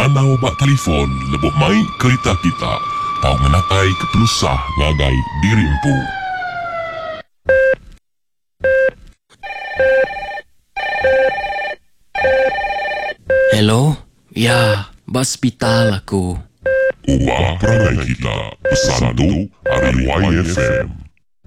Anaw ba telefon, leboh mai kereta kita. Tau nganatai ketelusah ngagai dirimpu. Hello? Ya, ba hospital aku. Ubah perangai kita. Pesan tu hari YFM.